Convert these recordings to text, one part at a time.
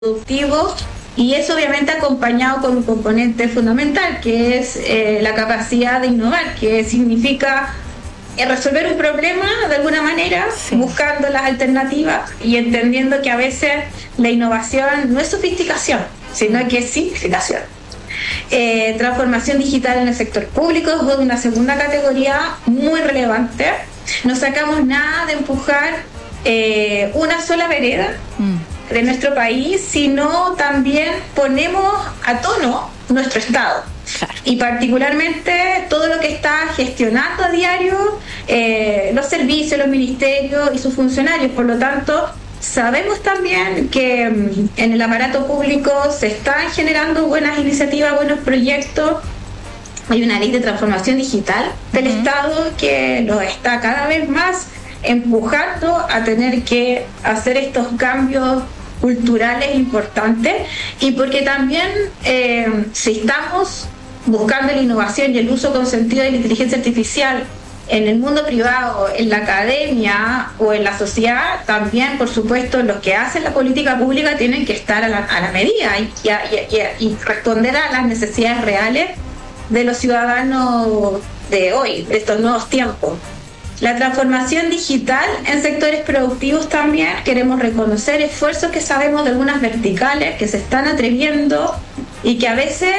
productivo, y eso obviamente acompañado con un componente fundamental que es la capacidad de innovar, que significa resolver un problema de alguna manera, sí, buscando las alternativas y entendiendo que a veces la innovación no es sofisticación, sino que es simplificación. Transformación digital en el sector público es una segunda categoría muy relevante. No sacamos nada de empujar una sola vereda de nuestro país, sino también ponemos a tono nuestro Estado. Claro. Y particularmente todo lo que está gestionando a diario los servicios, los ministerios y sus funcionarios. Por lo tanto, sabemos también que en el aparato público se están generando buenas iniciativas, buenos proyectos. Hay una ley de transformación digital del Estado que lo está cada vez más empujando a tener que hacer estos cambios culturales importantes, y porque también si estamos buscando la innovación y el uso con sentido de la inteligencia artificial en el mundo privado, en la academia o en la sociedad, también por supuesto los que hacen la política pública tienen que estar a la medida y responder a las necesidades reales de los ciudadanos de hoy, de estos nuevos tiempos. La transformación digital en sectores productivos también queremos reconocer esfuerzos que sabemos de algunas verticales que se están atreviendo y que a veces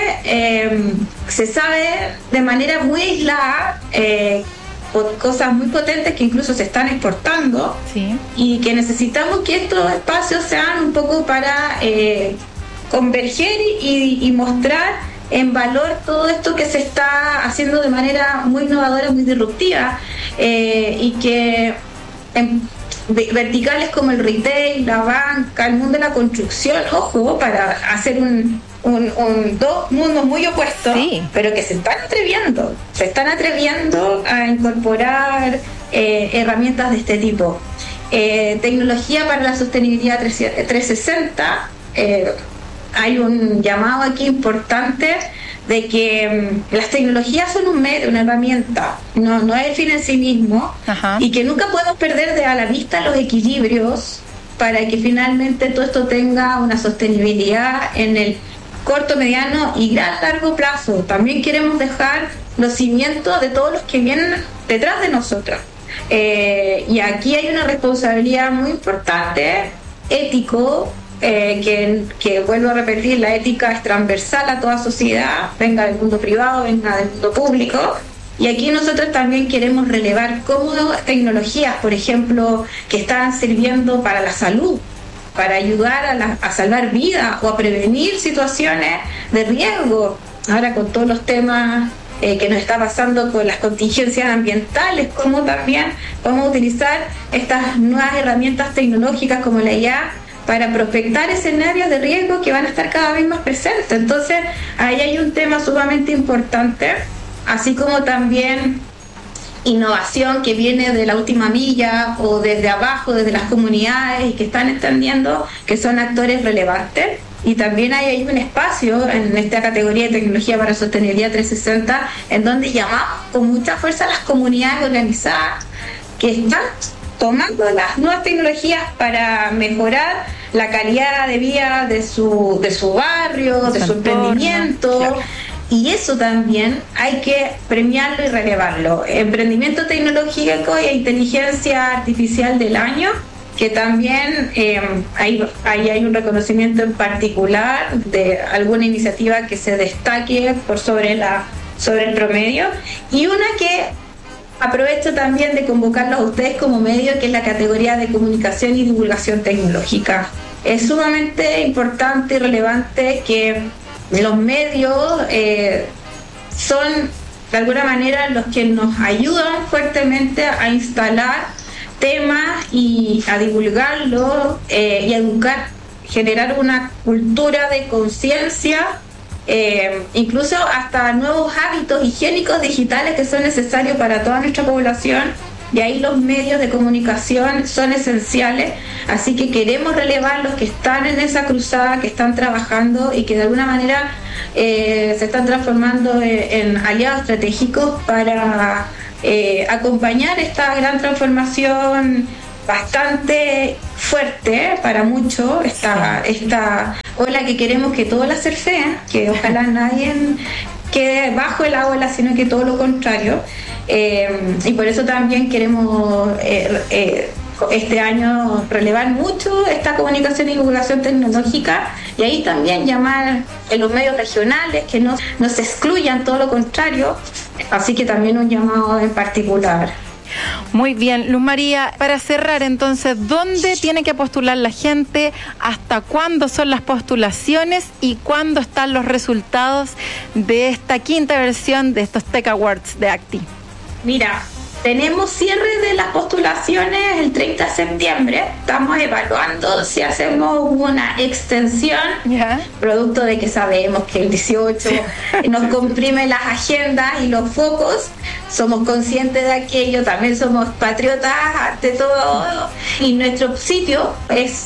se sabe de manera muy aislada, por cosas muy potentes que incluso se están exportando, sí, y que necesitamos que estos espacios sean un poco para converger y mostrar en valor todo esto que se está haciendo de manera muy innovadora, muy disruptiva, y que en verticales como el retail, la banca, el mundo de la construcción, ojo, para hacer dos mundos muy opuestos, sí, pero que se están atreviendo a incorporar herramientas de este tipo. Tecnología para la sostenibilidad 360, hay un llamado aquí importante de que las tecnologías son un medio, una herramienta, no es el fin en sí mismo. Ajá. Y que nunca podemos perder de a la vista los equilibrios para que finalmente todo esto tenga una sostenibilidad en el corto, mediano y gran largo plazo. También queremos dejar los cimientos de todos los que vienen detrás de nosotros. Y aquí hay una responsabilidad muy importante, ético, que vuelvo a repetir, la ética es transversal a toda sociedad, venga del mundo privado, venga del mundo público. Y aquí nosotros también queremos relevar cómo tecnologías, por ejemplo, que están sirviendo para la salud, para ayudar a salvar vidas o a prevenir situaciones de riesgo. Ahora con todos los temas que nos está pasando con las contingencias ambientales, cómo también vamos a utilizar estas nuevas herramientas tecnológicas como la IA para prospectar escenarios de riesgo que van a estar cada vez más presentes. Entonces, ahí hay un tema sumamente importante, así como también innovación que viene de la última milla o desde abajo, desde las comunidades, y que están entendiendo que son actores relevantes. Y también hay un espacio en esta categoría de tecnología para sostenibilidad 360 en donde llamamos con mucha fuerza a las comunidades organizadas que están tomando las nuevas tecnologías para mejorar la calidad de vida de su barrio, de su emprendimiento. Claro. Y eso también hay que premiarlo y relevarlo. Emprendimiento tecnológico e inteligencia artificial del año, que también ahí hay un reconocimiento en particular de alguna iniciativa que se destaque por sobre el promedio, y una que aprovecho también de convocarlos a ustedes como medio, que es la categoría de comunicación y divulgación tecnológica. Es sumamente importante y relevante que los medios son de alguna manera los que nos ayudan fuertemente a instalar temas y a divulgarlos y a educar, generar una cultura de conciencia, incluso hasta nuevos hábitos higiénicos digitales que son necesarios para toda nuestra población. Y ahí los medios de comunicación son esenciales, así que queremos relevar los que están en esa cruzada, que están trabajando y que de alguna manera se están transformando en aliados estratégicos para acompañar esta gran transformación bastante fuerte para muchos, esta ola que queremos que todos la surfeen, que ojalá nadie quede bajo la ola, sino que todo lo contrario. Y por eso también queremos este año relevar mucho esta comunicación y divulgación tecnológica, y ahí también llamar en los medios regionales que no se excluyan, todo lo contrario. Así que también un llamado en particular. Muy bien, Luz María, para cerrar entonces, ¿dónde tiene que postular la gente? ¿Hasta cuándo son las postulaciones? ¿Y cuándo están los resultados de esta quinta versión de estos Tech Awards de ACTI? Mira, tenemos cierre de las postulaciones el 30 de septiembre. Estamos evaluando si hacemos una extensión, producto de que sabemos que el 18 nos comprime las agendas y los focos. Somos conscientes de aquello, también somos patriotas ante todo. Y nuestro sitio es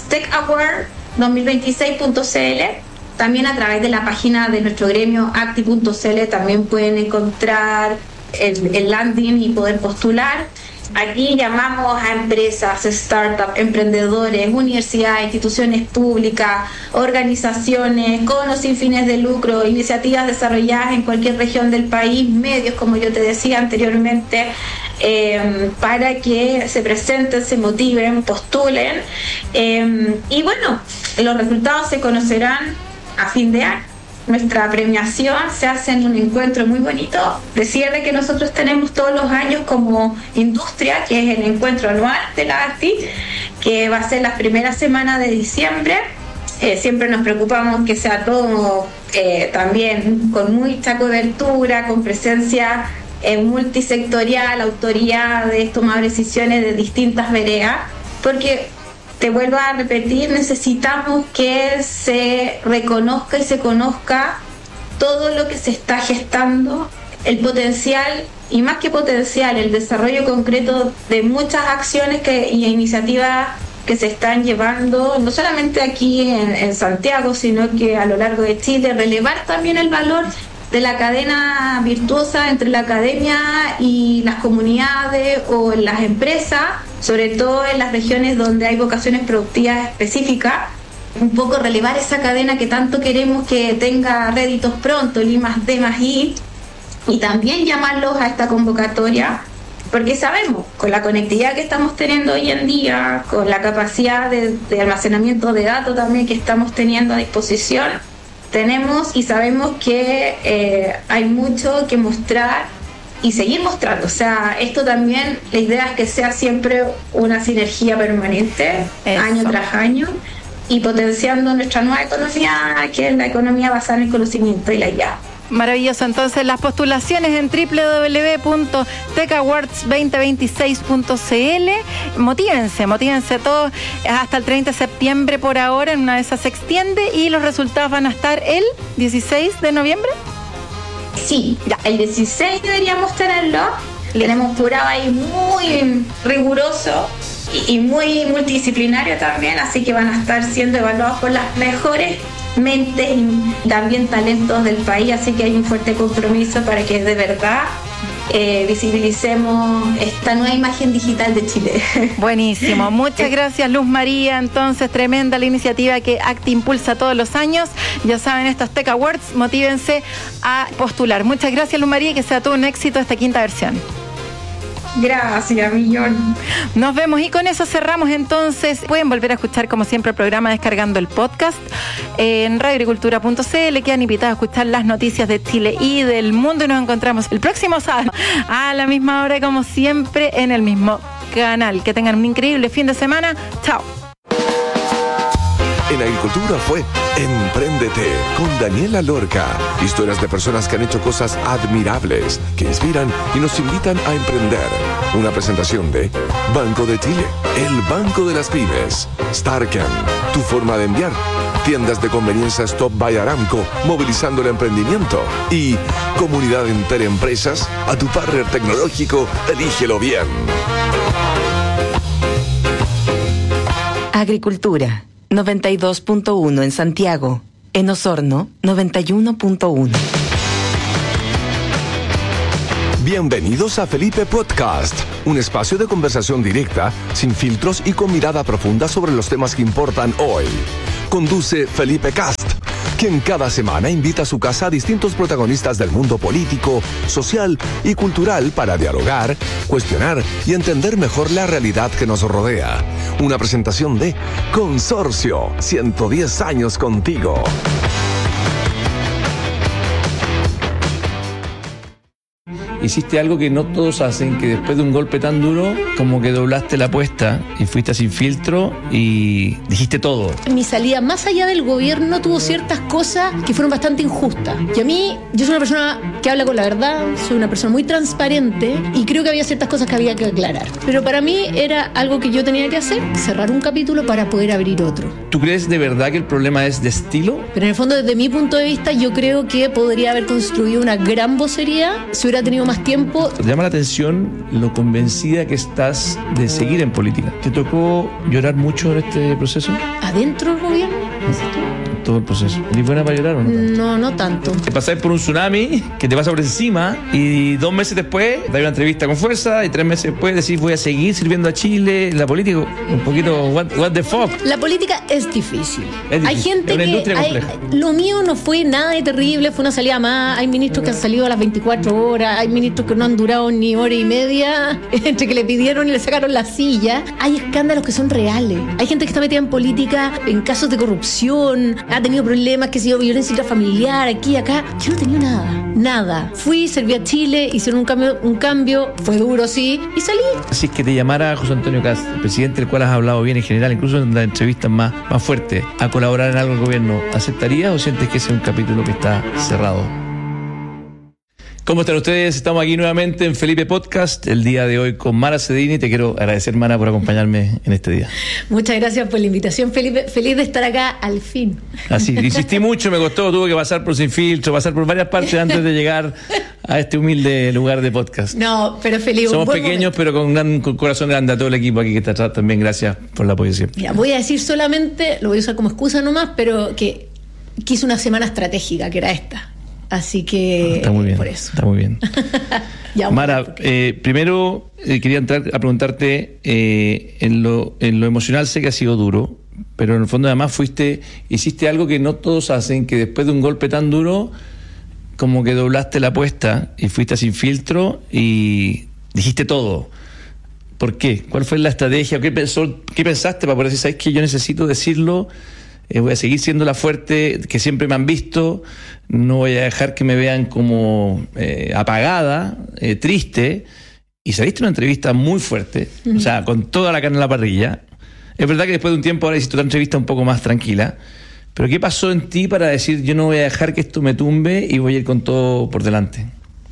techaward2026.cl. También a través de la página de nuestro gremio acti.cl también pueden encontrar el landing y poder postular. Aquí llamamos a empresas, startups, emprendedores, universidades, instituciones públicas, organizaciones con o sin fines de lucro, iniciativas desarrolladas en cualquier región del país, medios, como yo te decía anteriormente, para que se presenten, se motiven, postulen. Y bueno, los resultados se conocerán a fin de año. Nuestra premiación se hace en un encuentro muy bonito de cierre que nosotros tenemos todos los años como industria, que es el encuentro anual de la ACTI, que va a ser la primera semana de diciembre. Siempre nos preocupamos que sea todo también con mucha cobertura, con presencia multisectorial, autoridades, tomadores de decisiones de distintas veredas, porque te vuelvo a repetir, necesitamos que se reconozca y se conozca todo lo que se está gestando, el potencial, y más que potencial, el desarrollo concreto de muchas acciones y iniciativas que se están llevando, no solamente aquí en Santiago, sino que a lo largo de Chile, relevar también el valor de la cadena virtuosa entre la academia y las comunidades o las empresas, sobre todo en las regiones donde hay vocaciones productivas específicas, un poco relevar esa cadena que tanto queremos que tenga réditos pronto, el I+D+I, y también llamarlos a esta convocatoria, porque sabemos, con la conectividad que estamos teniendo hoy en día, con la capacidad de almacenamiento de datos también que estamos teniendo a disposición, tenemos y sabemos que hay mucho que mostrar y seguir mostrando. O sea, esto también, la idea es que sea siempre una sinergia permanente, año tras año, y potenciando nuestra nueva economía, que es la economía basada en el conocimiento y la IA. Maravilloso. Entonces, las postulaciones en www.techawards2026.cl. Motívense todos hasta el 30 de septiembre por ahora. En una de esas se extiende y los resultados van a estar el 16 de noviembre. Sí, ya, el 16 deberíamos tenerlo. Tenemos jurado ahí muy riguroso y muy multidisciplinario también, así que van a estar siendo evaluados por las mejores mentes y también talentos del país, así que hay un fuerte compromiso para que de verdad visibilicemos esta nueva imagen digital de Chile. Buenísimo, muchas gracias Luz María. Entonces, tremenda la iniciativa que ACTI impulsa todos los años. Ya saben, estos Tech Awards, motívense a postular. Muchas gracias Luz María y que sea todo un éxito esta quinta versión. Gracias, millón. Nos vemos y con eso cerramos entonces. Pueden volver a escuchar como siempre el programa descargando el podcast en radioagricultura.cl. Quedan invitados a escuchar las noticias de Chile y del mundo y nos encontramos el próximo sábado a la misma hora como siempre en el mismo canal. Que tengan un increíble fin de semana. Chao. En Agricultura fue Empréndete con Daniela Lorca. Historias de personas que han hecho cosas admirables, que inspiran y nos invitan a emprender. Una presentación de Banco de Chile, el banco de las pymes. Starken, tu forma de enviar. Tiendas de conveniencia Stop by Aramco, movilizando el emprendimiento. Y Comunidad Interempresas, a tu partner tecnológico, elígelo bien. Agricultura 92.1 en Santiago. En Osorno, 91.1. Bienvenidos a Felipe Podcast, un espacio de conversación directa, sin filtros y con mirada profunda sobre los temas que importan hoy. Conduce Felipe Cast, quien cada semana invita a su casa a distintos protagonistas del mundo político, social y cultural para dialogar, cuestionar y entender mejor la realidad que nos rodea. Una presentación de Consorcio, 110 años contigo. Hiciste algo que no todos hacen, que después de un golpe tan duro, como que doblaste la apuesta y fuiste sin filtro y dijiste todo. Mi salida más allá del gobierno tuvo ciertas cosas que fueron bastante injustas. Y a mí, yo soy una persona que habla con la verdad, soy una persona muy transparente y creo que había ciertas cosas que había que aclarar. Pero para mí era algo que yo tenía que hacer, cerrar un capítulo para poder abrir otro. ¿Tú crees de verdad que el problema es de estilo? Pero en el fondo, desde mi punto de vista, yo creo que podría haber construido una gran vocería si hubiera tenido más tiempo. Te llama la atención lo convencida que estás de seguir en política. ¿Te tocó llorar mucho en este proceso? ¿Adentro del gobierno? Todo el proceso. ¿Eres buena para llorar o no? No tanto. Te pasás por un tsunami que te pasa por encima y 2 meses después te das una entrevista con fuerza y 3 meses después decís voy a seguir sirviendo a Chile. La política, un poquito what the fuck. La política es difícil. Hay gente es una industria compleja. Lo mío no fue nada de terrible, fue una salida más. Hay ministros que han salido a las 24 horas, hay ministros que no han durado ni hora y media entre que le pidieron y le sacaron la silla. Hay escándalos que son reales. Hay gente que está metida en política en casos de corrupción, ha tenido problemas, que ha sido violencia intrafamiliar, aquí, acá. Yo no tenía nada. Fui, serví a Chile, hicieron un cambio, fue duro, sí, y salí. Si es que te llamara José Antonio Cast, el presidente del cual has hablado bien en general, incluso en las entrevistas más fuertes, a colaborar en algo del gobierno, ¿aceptarías o sientes que ese es un capítulo que está cerrado? ¿Cómo están ustedes? Estamos aquí nuevamente en Felipe Podcast, el día de hoy con Mara Cedini. Te quiero agradecer, Mara, por acompañarme en este día. Muchas gracias por la invitación, Felipe. Feliz de estar acá al fin. Así, insistí mucho, me costó, tuve que pasar por Sin Filtro, pasar por varias partes antes de llegar a este humilde lugar de podcast. No, pero feliz. Somos pequeños, pero con corazón grande a todo el equipo aquí que está atrás también. Gracias por la apoyo siempre. Mira, voy a decir solamente, lo voy a usar como excusa nomás, pero que hice una semana estratégica, que era esta. Así que está muy bien, por eso. Está muy bien. Mara, primero quería entrar a preguntarte en lo emocional. Sé que ha sido duro, pero en el fondo además hiciste algo que no todos hacen, que después de un golpe tan duro como que doblaste la apuesta y fuiste sin filtro y dijiste todo. ¿Por qué? ¿Cuál fue la estrategia? ¿Qué pensaste para poder decir, sabes que yo necesito decirlo? Voy a seguir siendo la fuerte que siempre me han visto, no voy a dejar que me vean como apagada, triste. Y saliste una entrevista muy fuerte, o sea, con toda la carne en la parrilla. Es verdad que después de un tiempo ahora hiciste otra entrevista un poco más tranquila, pero ¿qué pasó en ti para decir yo no voy a dejar que esto me tumbe y voy a ir con todo por delante?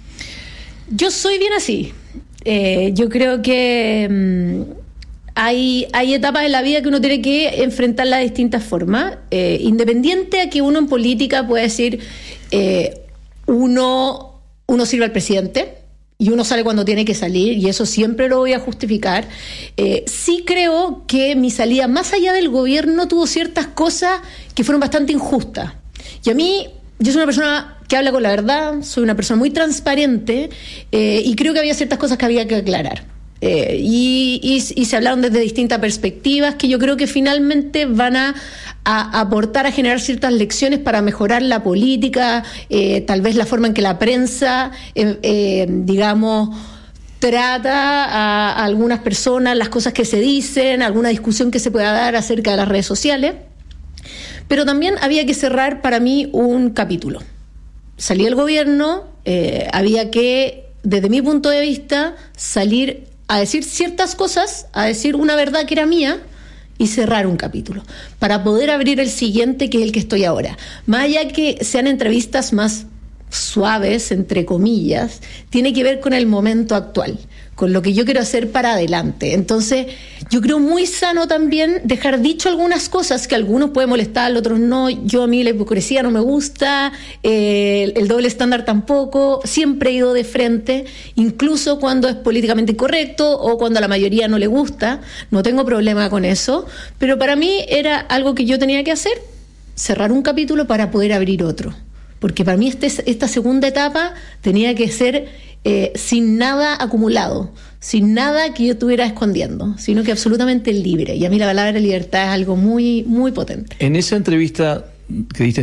Yo soy bien así. Yo creo que hay etapas en la vida que uno tiene que enfrentarlas de distintas formas, independiente a que uno en política pueda decir uno sirve al presidente y uno sale cuando tiene que salir, y eso siempre lo voy a justificar. Sí creo que mi salida más allá del gobierno tuvo ciertas cosas que fueron bastante injustas, y a mí, yo soy una persona que habla con la verdad, soy una persona muy transparente, y creo que había ciertas cosas que había que aclarar. Y se hablaron desde distintas perspectivas que yo creo que finalmente van a aportar a generar ciertas lecciones para mejorar la política, tal vez la forma en que la prensa, digamos, trata a algunas personas, las cosas que se dicen, alguna discusión que se pueda dar acerca de las redes sociales. Pero también había que cerrar para mí un capítulo. Salí del gobierno, había que, desde mi punto de vista, salir a decir ciertas cosas, a decir una verdad que era mía y cerrar un capítulo, para poder abrir el siguiente, que es el que estoy ahora. Más allá que sean entrevistas más suaves, entre comillas, tiene que ver con el momento actual, con lo que yo quiero hacer para adelante. Entonces, yo creo muy sano también dejar dicho algunas cosas que a algunos puede molestar, a otros no. A mí la hipocresía no me gusta, el doble estándar tampoco. Siempre he ido de frente, incluso cuando es políticamente incorrecto o cuando a la mayoría no le gusta. No tengo problema con eso, pero para mí era algo que yo tenía que hacer, cerrar un capítulo para poder abrir otro. Porque para mí esta segunda etapa tenía que ser sin nada acumulado, sin nada que yo estuviera escondiendo, sino que absolutamente libre. Y a mí la palabra libertad es algo muy, muy potente. En esa entrevista que diste